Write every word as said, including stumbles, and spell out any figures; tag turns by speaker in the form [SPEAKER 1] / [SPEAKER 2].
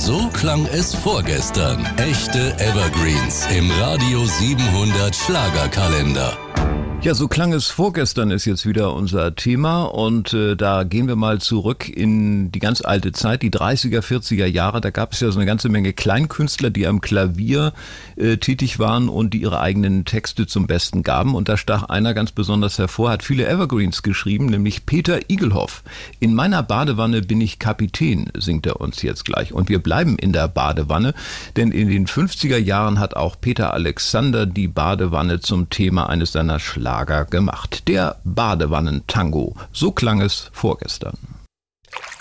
[SPEAKER 1] So klang es vorgestern. Echte Evergreens im Radio siebenhundert Schlagerkalender.
[SPEAKER 2] Ja, so klang es vorgestern ist jetzt wieder unser Thema und äh, da gehen wir mal zurück in die ganz alte Zeit, die dreißiger, vierziger Jahre. Da gab es ja so eine ganze Menge Kleinkünstler, die am Klavier äh, tätig waren und die ihre eigenen Texte zum Besten gaben. Und da stach einer ganz besonders hervor, hat viele Evergreens geschrieben, nämlich Peter Igelhoff. In meiner Badewanne bin ich Kapitän, singt er uns jetzt gleich. Und wir bleiben in der Badewanne, denn in den fünfziger Jahren hat auch Peter Alexander die Badewanne zum Thema eines seiner Schlager gemacht. Der Badewannentango. So klang es vorgestern.